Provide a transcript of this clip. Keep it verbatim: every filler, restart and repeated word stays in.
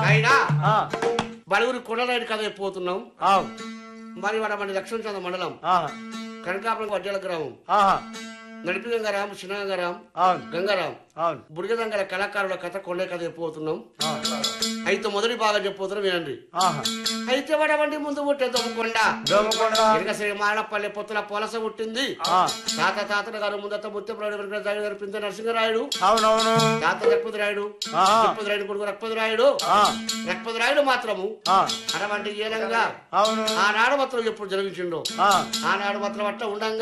అయినా బలుగురి కొండలైన కథ అయిపోతున్నాం. మరి వాడ మన లక్ష్మణ మండలం కనకాపురం వడ్డేల గ్రామం నడిపి గంగారాం, చిన్న గంగారాం, గంగారాం బుడిగదంగల కళాకారుల కథ కొండే కథ చెప్పబోతున్నాం. అయితే మొదటి బాగా చెప్పబోతున్నాం వినండి. అయితే వాడవండి ముందు పుట్టే దొమ్మకొండ మాడపల్లి పొత్తుల పొలస పుట్టింది. తాత తాతల గారు ముందత ముత్యపురాయుడు పింత నరసింహరాయుడు, తాత రక్పతిరాయుడు, రక్పతిరాయుడు కొడుకు రక్పతిరాయుడు. రక్పతిరాయుడు మాత్రము అటువంటి ఏనంగా ఆనాడు మాత్రం ఎప్పుడు జరిగించిండో ఆనాడు మాత్రం అట్లా ఉండంగా